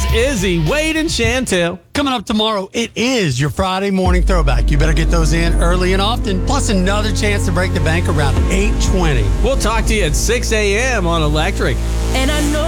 Izzy, Wade, and Chantel. Coming up tomorrow, it is your Friday morning throwback. You better get those in early and often. Plus another chance to break the bank around 8:20. We'll talk to you at 6 a.m. on Electric. And I know